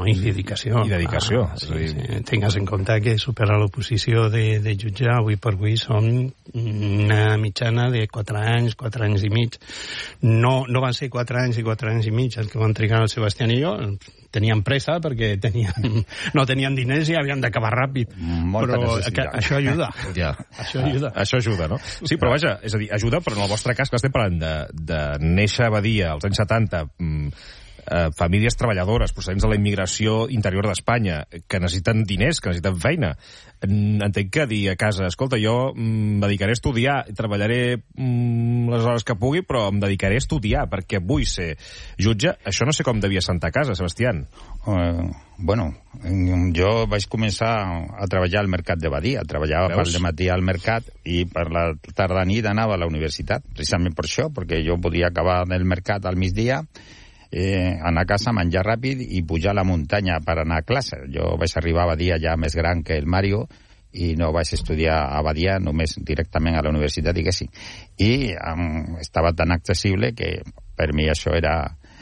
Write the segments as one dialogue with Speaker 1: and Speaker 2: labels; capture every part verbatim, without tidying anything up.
Speaker 1: no, i dedicació.
Speaker 2: I dedicació.
Speaker 1: Ah, sí, sí. Tingues en compte que superar l'oposició de, de jutge avui per avui són una mitjana de quatre anys, quatre anys i mig. No, no van ser quatre anys i quatre anys i mig el que van trigar el Sebastián i jo. Tenien pressa perquè tenien, no tenien diners i havien d'acabar ràpid.
Speaker 3: Molta
Speaker 1: però
Speaker 3: necessitat.
Speaker 1: que, això ajuda.
Speaker 2: Ja.
Speaker 1: Això ajuda.
Speaker 2: Ah, això ajuda, no? Sí, però vaja, és a dir, ajuda, però en el vostre cas, que estem parlant de, de néixer a Badia als anys setanta, mm, eh, famílies treballadores procedents de la immigració interior d'Espanya, que necessiten diners, que necessiten feina. Entenc que dir a casa, escolta, jo em dedicaré a estudiar, treballaré mm, les hores que pugui, però em dedicaré a estudiar, perquè vull ser jutge. Això no sé com devia sentar a casa, Sebastián.
Speaker 3: Uh, bueno, jo vaig començar a treballar al mercat de Badia. Treballava Veus? Per matí al mercat i per la tarda nit anava a la universitat, precisament per això, perquè jo podia acabar del mercat al migdia, Eh, anar a casa, menjar ràpid i pujar a la muntanya per anar a classe. Jo vaig arribar a Badia ja més gran que el Mario i no vaig estudiar a Badia, només directament a la universitat, diguéssim. I um, estava tan accessible que per mi això era,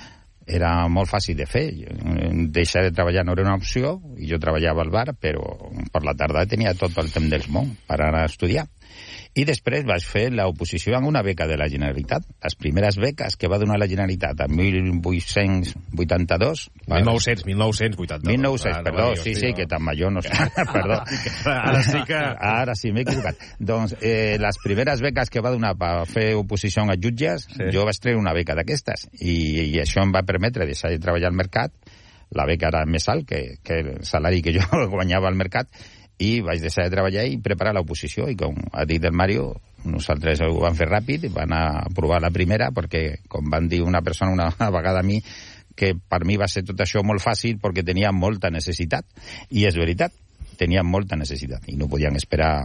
Speaker 3: era molt fàcil de fer. Deixar de treballar no era una opció, i jo treballava al bar, però per la tarda tenia tot el temps del món per anar a estudiar. I després vaig fer l'oposició amb una beca de la Generalitat. Les primeres beques que va donar la Generalitat en mil vuit-cents vuitanta-dos...
Speaker 2: mil nou-cents, mil nou-cents vuitanta-dos.
Speaker 3: mil nou-cents, perdó, sí, sí, que tan major no sé. Perdó.
Speaker 2: Ara sí que...
Speaker 3: Ara sí, m'he equivocat. Doncs eh, les primeres beques que va donar per fer oposició a jutges, sí. Jo vaig treure una beca d'aquestes. I, I això em va permetre deixar de treballar al mercat. La beca era més alt que, que el salari que jo guanyava al mercat, i vaig deixar de treballar i preparar l'oposició, i com ha dit el Mario, nosaltres ho vam fer ràpid, van aprovar la primera, perquè com van dir una persona una vegada a mi, que per mi va ser tot això molt fàcil perquè tenia molta necessitat, i és veritat, tenien molta necessitat i no podien esperar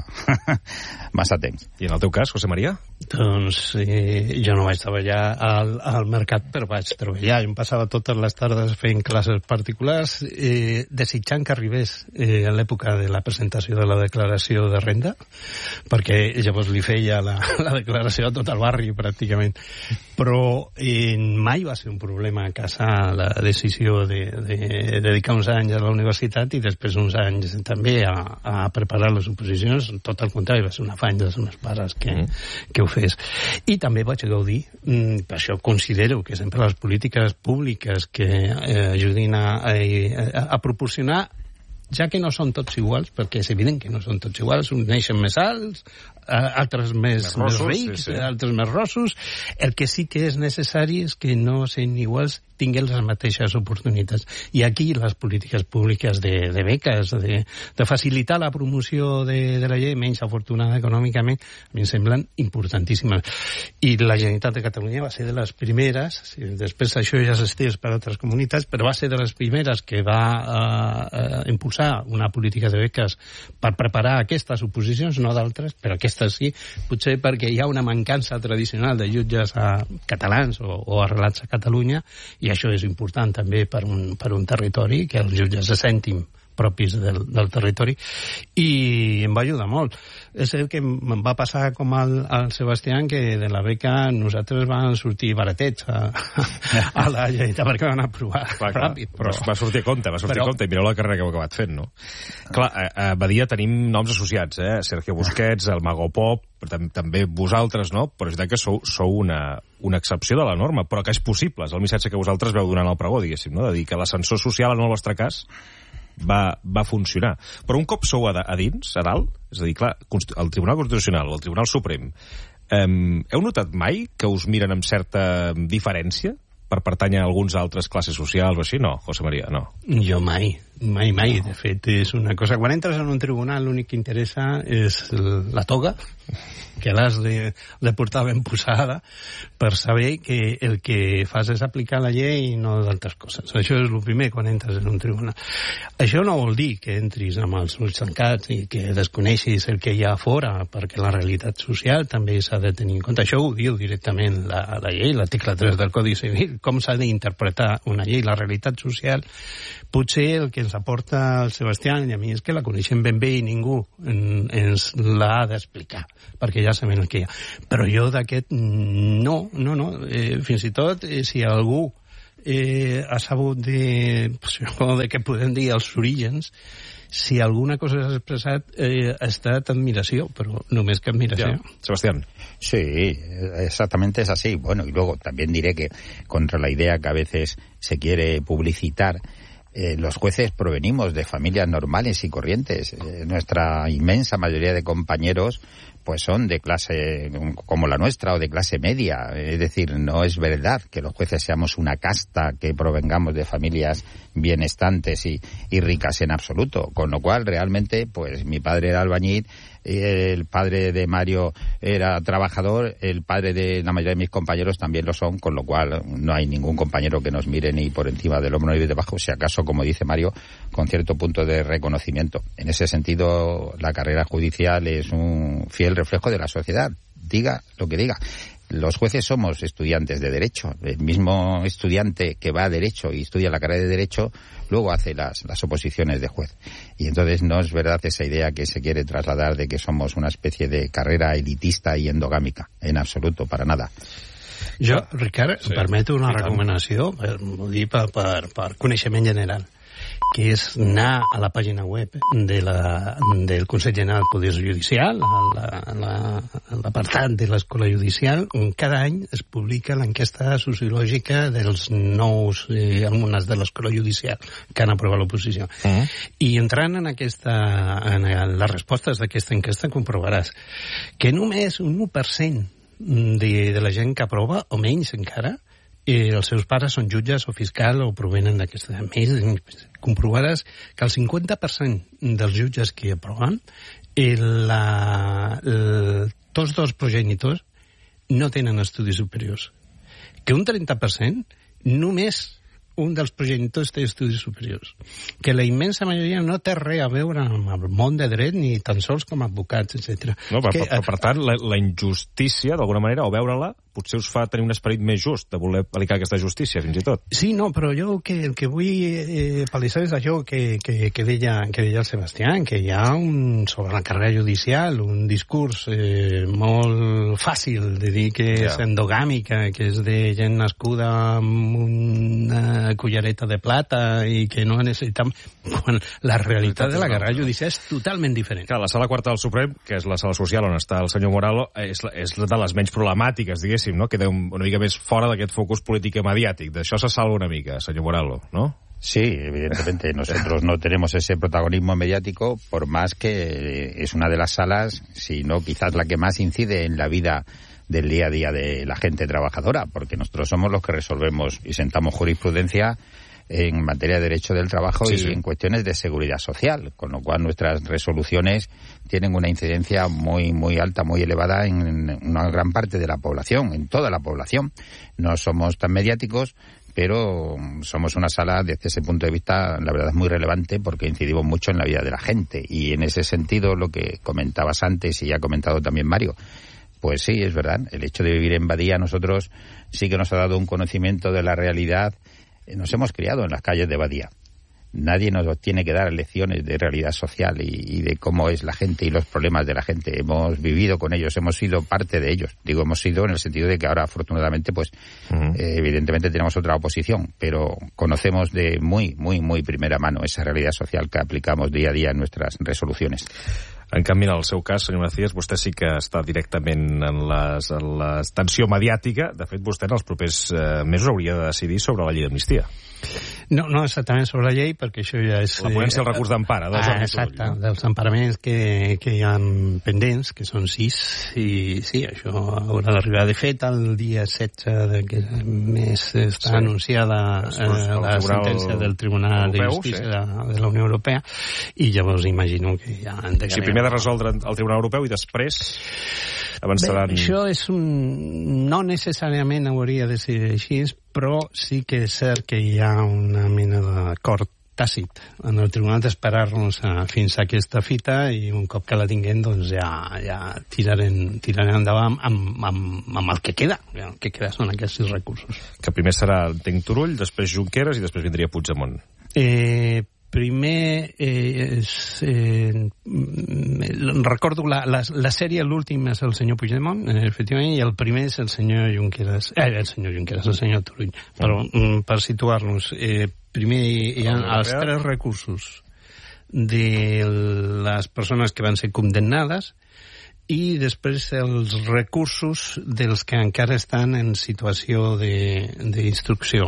Speaker 3: massa temps.
Speaker 2: I en el teu cas, José María?
Speaker 1: Doncs eh, jo no vaig treballar al, al mercat, però vaig treballar. Jo em passava totes les tardes fent classes particulars, eh, desitjant que arribés eh, a l'època de la presentació de la declaració de renda, perquè llavors li feia la, la declaració a tot el barri, pràcticament. Però eh, mai va ser un problema a casa la decisió de, de dedicar uns anys a la universitat i després uns anys també a, a preparar les oposicions. Tot el contrari, va ser un afany dels meus pares que, mm. que ho fes. I també vaig gaudir, mm, per això considero que sempre les polítiques públiques que eh, ajudin a, a, a proporcionar, ja que no són tots iguals, perquè és evident que no són tots iguals, uns neixen més alts, altres més, més, rossos, més rics, sí, sí. altres més rossos. El que sí que és necessari és que no siguin iguals, tinguin les mateixes oportunitats. I aquí les polítiques públiques de, de beques, de, de facilitar la promoció de, de la llei menys afortunada econòmicament, a mi em semblen importantíssimes. I la Generalitat de Catalunya va ser de les primeres, després això ja s'estès per altres comunitats, però va ser de les primeres que va eh, impulsar una política de beques per preparar aquestes oposicions, no d'altres, però aquestes sí, potser perquè hi ha una mancança tradicional de jutges a catalans o, o arrelats a Catalunya, i això és important també per un, per un territori, que els jutges se sentin propis del, del territori, i em va ajudar molt. És el que em va passar com al, al Sebastián, que de la beca nosaltres vam sortir baratets a, a la Generalitat perquè van aprovar clar, ràpid.
Speaker 2: Però, però va sortir a compte, va sortir però... a compte, i mireu la carrera que heu acabat fent, no? Clar, a, a Badia tenim noms associats, eh? Sergio Busquets, el Mago Pop, però també vosaltres, no? Però és que sou, sou una, una excepció de la norma, però que és possible, és el missatge que vosaltres veu donant al pregó, diguéssim, no? De dir que l'ascensor social, en el vostre cas, va, va funcionar. Però un cop sou a, a dins, a dalt, és a dir, clar, el Tribunal Constitucional o el Tribunal Suprem, eh, heu notat mai que us miren amb certa diferència per pertànyer a alguns altres classes socials o així? No, José María, no.
Speaker 1: Jo mai, mai, mai. De fet, és una cosa... Quan entres en un tribunal, l'únic que interessa és la toga, que l'has de, de portar ben posada per saber que el que fas és aplicar la llei i no d'altres coses. Això és el primer quan entres en un tribunal. Això no vol dir que entris amb els ulls tancats i que desconeixis el que hi ha a fora, perquè la realitat social també s'ha de tenir en compte. Això ho diu directament la, la llei, l'article tres del Codi Civil, com s'ha d'interpretar una llei. La realitat social, potser el que ens aporta el Sebastián i a mi és que la coneixem ben bé i ningú en, ens l'ha d'explicar, perquè ja sabem el que hi ha. Però jo d'aquest no, no, no. Eh, fins i tot, eh, si algú eh, ha sabut de, pues, de què podem dir, els orígens. Si alguna cosa s'ha expressat, eh, ha estat admiració, pero només que admiració.
Speaker 2: Ya. Sebastián.
Speaker 3: Sí, exactamente es así. Bueno, y luego también diré que contra la idea que a veces se quiere publicitar, eh, los jueces provenimos de familias normales y corrientes. Eh, nuestra inmensa mayoría de compañeros pues son de clase como la nuestra o de clase media. Es decir, no es verdad que los jueces seamos una casta, que provengamos de familias bienestantes y, y ricas en absoluto. Con lo cual, realmente, pues mi padre era albañil, el padre de Mario era trabajador, el padre de la mayoría de mis compañeros también lo son, con lo cual no hay ningún compañero que nos mire ni por encima del hombro ni debajo, si acaso, como dice Mario, con cierto punto de reconocimiento. En ese sentido, la carrera judicial es un fiel reflejo de la sociedad, diga lo que diga. Los jueces somos estudiantes de Derecho. El mismo estudiante que va a Derecho y estudia la carrera de Derecho, luego hace las, las oposiciones de juez. Y entonces no es verdad esa idea que se quiere trasladar de que somos una especie de carrera elitista y endogámica. En absoluto, para nada.
Speaker 1: Jo, Ricard, sí, em permeto una recomanació, per, dir, per, per, per coneixement general, que és anar a la pàgina web de la, del Consell General del Poder Judicial, a l'apartat de l'Escola Judicial, on cada any es publica l'enquesta sociològica dels nous eh, alumnes de l'Escola Judicial que han aprovat l'oposició. Uh-huh. I entrant en, aquesta, en les respostes d'aquesta enquesta comprovaràs que només un u per cent de, de la gent que aprova, o menys encara, eh, els seus pares són jutges o fiscal o provenen d'aquesta. A més, comprovaràs que el cinquanta per cent dels jutges que aproven, eh, la, el, tots dos progenitors no tenen estudis superiors. Que un trenta per cent només un dels progenitors té estudis superiors. Que la immensa majoria no té res a veure amb el món de dret ni tan sols com a advocats, etcètera.
Speaker 2: No, per,
Speaker 1: que,
Speaker 2: per, per tant, la, la injustícia, d'alguna manera, o veure-la, potser us fa tenir un esperit més just de voler aplicar aquesta justícia, fins i tot.
Speaker 1: Sí, no, però jo que, el que vull eh, palissar és això que, que, que, deia, que deia el Sebastián, que hi ha un, sobre la carrera judicial un discurs eh, molt fàcil de dir que yeah. és endogàmica, que és de gent nascuda amb una cullereta de plata i que no necessitam... Quan la realitat de la carrera judicial és totalment diferent.
Speaker 2: Clar, la sala quarta del Suprem, que és la sala social on està el senyor Moralo, és, és de les menys problemàtiques, diguéssim, no? Queda un, una mica més fora d'aquest focus polític i mediàtic. D'això se salva una mica, senyor Moralo, ¿no?
Speaker 3: Sí, evidentemente. Nosotros no tenemos ese protagonismo mediático, por más que es una de las salas, si no quizás la que más incide en la vida del día a día de la gente trabajadora, porque nosotros somos los que resolvemos y sentamos jurisprudencia en materia de derecho del trabajo sí, y sí. en cuestiones de seguridad social, con lo cual nuestras resoluciones tienen una incidencia muy muy alta, muy elevada en una gran parte de la población, en toda la población. No somos tan mediáticos, pero somos una sala, desde ese punto de vista, la verdad es muy relevante porque incidimos mucho en la vida de la gente. Y en ese sentido, lo que comentabas antes y ha comentado también Mario, pues sí, es verdad, el hecho de vivir en Badía, nosotros sí que nos ha dado un conocimiento de la realidad. Nos hemos criado en las calles de Badía. Nadie nos tiene que dar lecciones de realidad social y, y de cómo es la gente y los problemas de la gente. Hemos vivido con ellos, hemos sido parte de ellos. Digo, hemos sido en el sentido de que ahora, afortunadamente, pues, uh-huh. eh, evidentemente tenemos otra oposición, pero conocemos de muy, muy, muy primera mano esa realidad social que aplicamos día a día en nuestras resoluciones.
Speaker 2: En canvi, en el seu cas, senyor Macías, vostè sí que està directament en les, en l'extensió mediàtica. De fet, vostè en els propers eh, mesos hauria de decidir sobre la llei d'amnistia.
Speaker 1: No, no exactament sobre la llei, perquè això ja és...
Speaker 2: La ponència del recurs d'empara, del Jordi Turull.
Speaker 1: Exacte, dels emparaments que, que hi ha pendents, que són sis, i sí, això haurà d'arribar. De fet, el dia setze d'aquest mes està sí. anunciada eh, la sentència del Tribunal Europeu, de Justícia sí. de, de la Unió Europea, i llavors imagino que ja...
Speaker 2: O sigui, primer ha de resoldre el Tribunal Europeu i després avançaran...
Speaker 1: Bé, això és un... no necessàriament hauria de ser així, però sí que és cert que hi ha una mena d'acord tàcit en el tribunal d'esperar-nos a, fins a aquesta fita, i un cop que la tinguem doncs ja, ja tirarem, tirarem endavant amb, amb, amb el que queda. El que queda són aquests recursos.
Speaker 2: Que primer serà, entenc, Turull, després Junqueras i després vindria Puigdemont.
Speaker 1: Eh... Primer, eh, és, eh, recordo la, la, la sèrie, l'últim és el senyor Puigdemont, eh, efectivament, i el primer és el senyor Junqueras, eh, el senyor Junqueras, el senyor Turull. Però mm, per situar-nos, eh, primer hi ha els tres recursos de les persones que van ser condemnades i després els recursos dels que encara estan en situació d'instrucció.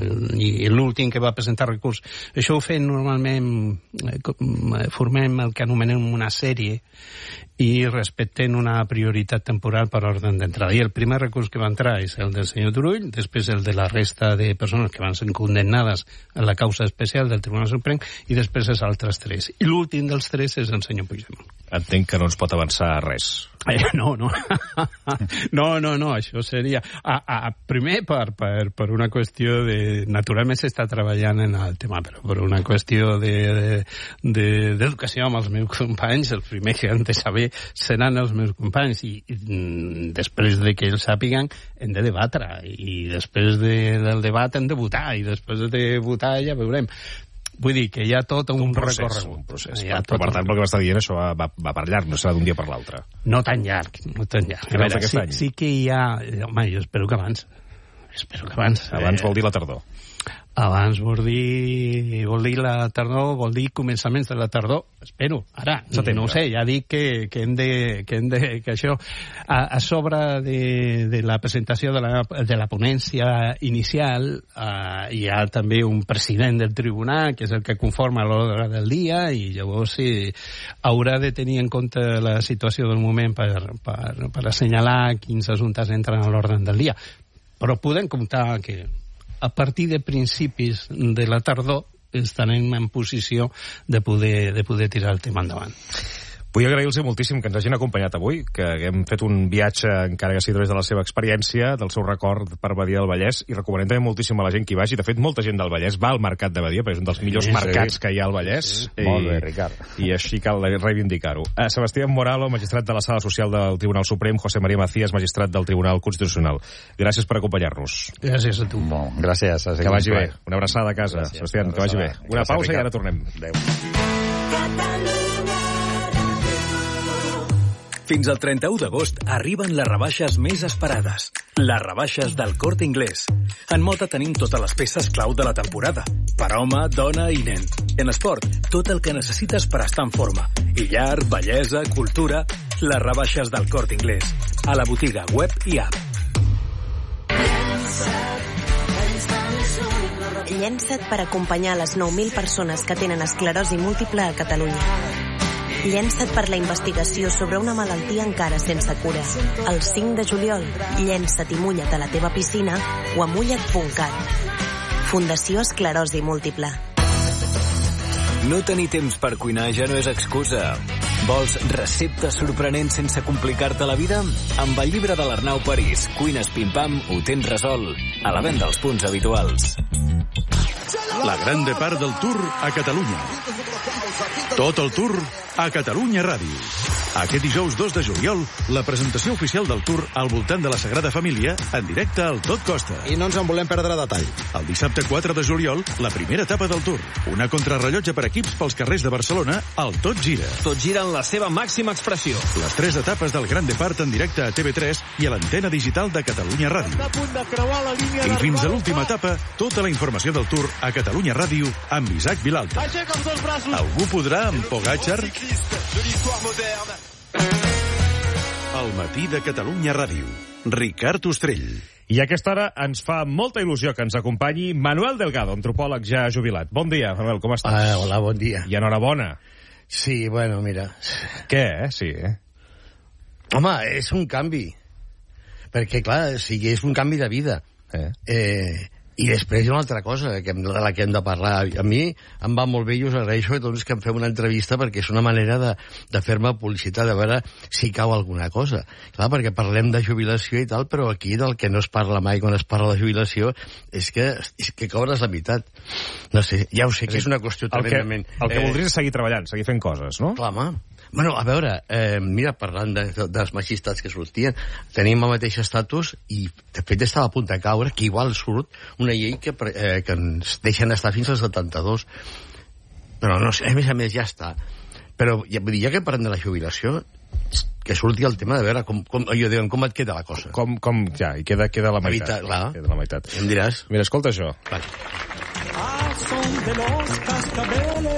Speaker 1: I l'últim que va presentar recurs, això ho fem normalment, formem el que anomenem una sèrie i respecten una prioritat temporal per ordre d'entrada. I el primer recurs que va entrar és el del senyor Turull, després el de la resta de persones que van ser condemnades a la causa especial del Tribunal Suprem i després els altres tres. I l'últim dels tres és el senyor Puigdemont.
Speaker 2: Entenc que no ens pot avançar res.
Speaker 1: Eh, no, no. no, no, no, això seria... A, a, primer, per, per, per una qüestió de... Naturalment s'està treballant en el tema, però per una qüestió d'educació de, de, amb els meus companys, el primer que han de saber seran els meus companys i, i després de que ells sàpiguen hem de debatre i després de, del debat hem de votar i després de votar ja veurem. Vull dir que hi ha tot un, un procés, recorregut. Un procés.
Speaker 2: Per, tot per tant, el que m'està dient, això va, va per llarg, no serà d'un dia per l'altre.
Speaker 1: No tan llarg, no tan llarg. A veure, sí, sí que hi ha... Home, jo espero que abans. Espero que abans.
Speaker 2: Abans vol dir la tardor.
Speaker 1: Abans vol dir, vol dir la tardor, vol dir començaments de la tardor. Espero, ara, no, no ho sé, ja dic que, que hem de... Que, hem de, que això, a, a sobre de, de la presentació de la, de la ponència inicial, uh, hi ha també un president del tribunal, que és el que conforma l'ordre del dia, i llavors sí, haurà de tenir en compte la situació del moment per, per, per assenyalar quins assumptes entren a l'ordre del dia. Però podem comptar que a partir de principis de la tardor estarem en posició de poder, de poder tirar el tema endavant.
Speaker 2: Vull agrair-los moltíssim que ens hagin acompanyat avui, que haguem fet un viatge, encara que sigui a través de la seva experiència, del seu record per Badia del Vallès, i recomanem també moltíssim a la gent que hi vagi. De fet, molta gent del Vallès va al mercat de Badia, perquè és un dels millors sí, mercats sí. que hi ha al Vallès. Sí. I,
Speaker 3: Molt bé, Ricard.
Speaker 2: I així cal reivindicar-ho. Uh, Sebastián Moralo, magistrat de la Sala Social del Tribunal Suprem, José María Macías, magistrat del Tribunal Constitucional. Gràcies per acompanyar-nos.
Speaker 1: Gràcies a tu.
Speaker 3: Bon, gràcies.
Speaker 2: Que vagi bé. Una abraçada a casa, gràcies. Sebastián, que vagi bé. Una gràcies, pausa Ricard. I ara tornem.
Speaker 3: Adéu.
Speaker 4: Fins al trenta-u d'agost arriben les rebaixes més esperades. Les rebaixes del Corte Inglés. En moda tenim totes les peces clau de la temporada. Per home, dona i nen. En esport, tot el que necessites per estar en forma. I llar, bellesa, cultura... Les rebaixes del Corte Inglés. A la botiga web i app.
Speaker 5: Llença't per acompanyar les nou mil persones que tenen esclerosi múltiple a Catalunya. Llença't per la investigació sobre una malaltia encara sense cura. El cinc de juliol, llença't i mulla't a la teva piscina o a mulla't punt cat. Fundació Esclerosi Múltiple.
Speaker 4: No tenir temps per cuinar ja no és excusa. Vols receptes sorprenents sense complicar-te la vida? Amb el llibre de l'Arnau París, Cuines Pim-Pam, ho tens resolt. A la venda als punts habituals.
Speaker 6: La grande part del Tour a Catalunya. Tot el Tour a Catalunya Ràdio. Aquest dijous dos de juliol, la presentació oficial del Tour al voltant de la Sagrada Família en directe al Tot Costa.
Speaker 7: I no ens en volem perdre detall.
Speaker 6: El dissabte quatre de juliol, la primera etapa del Tour. Una contrarrellotge per equips pels carrers de Barcelona al Tot Gira.
Speaker 7: Tot gira en la seva màxima expressió.
Speaker 6: Les tres etapes del Gran Depart en directe a T V tres i a l'antena digital de Catalunya Ràdio. I fins a l'última etapa, tota la informació del Tour a Catalunya Ràdio amb Isaac Vilalta. Algú podrà amb Pogacar? El matí de Catalunya Ràdio. Ricard Ostrell.
Speaker 2: I a aquesta hora ens fa molta il·lusió que ens acompanyi Manuel Delgado, antropòleg ja jubilat. Bon dia, Manuel, com estàs?
Speaker 8: Ah, hola, bon dia.
Speaker 2: I enhorabona.
Speaker 8: Sí, bueno, mira...
Speaker 2: Què, eh? Sí, eh?
Speaker 8: Home, és un canvi. Perquè, clar, sí que és un canvi de vida.
Speaker 2: Eh?
Speaker 8: Eh... I després hi ha una altra cosa que, de la que hem de parlar. A mi em va molt bé i us agraeixo doncs, que em fem una entrevista perquè és una manera de, de fer-me publicitat, de veure si cau alguna cosa. Clar, perquè parlem de jubilació i tal, però aquí del que no es parla mai quan es parla de jubilació és que, és que cobres la meitat. No sé, ja ho sé, que és una qüestió tremendament...
Speaker 2: El que, el que eh... voldries és seguir treballant, seguir fent coses, no?
Speaker 8: Clar, home. Bueno, a veure, eh, mira, parlant de, de, dels magistrats que sortien, tenim el mateix estatus i, de fet, estava a punt de caure que igual surt una llei que, eh, que ens deixen estar fins als setanta-dos. Però, no sé, a més a més, ja està. Però ja, vull dir, ja que parlem de la jubilació, que surti el tema de veure com, com, jo diuen, com et queda la cosa.
Speaker 2: Com, com ja, i queda, queda la meitat.
Speaker 8: Clar.
Speaker 2: Queda la meitat.
Speaker 8: I em diràs...
Speaker 2: Mira, escolta això.
Speaker 8: Vale.